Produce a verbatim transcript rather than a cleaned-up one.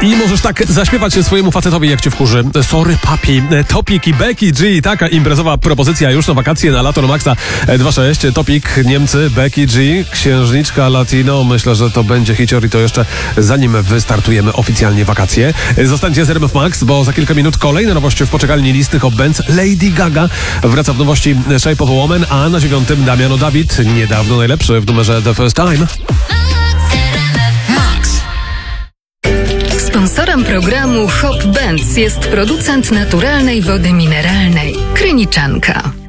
I możesz tak zaśpiewać się swojemu facetowi, jak cię wkurzy. Sorry papi, Topik i Becky G. Taka imprezowa propozycja już na wakacje na lato na Maxa dwa sześć. Topik, Niemcy, Becky G, księżniczka Latino. Myślę, że to będzie hicior i to jeszcze zanim wystartujemy oficjalnie wakacje. Zostańcie z R M F Max, bo za kilka minut kolejne nowości w poczekalni listy Hot Bands. Lady Gaga wraca w nowości Shape of a Woman, a na dziewiątym Damiano David, niedawno najlepszy w numerze The First Time. Sponsorem programu Hot Bands jest producent naturalnej wody mineralnej Kryniczanka.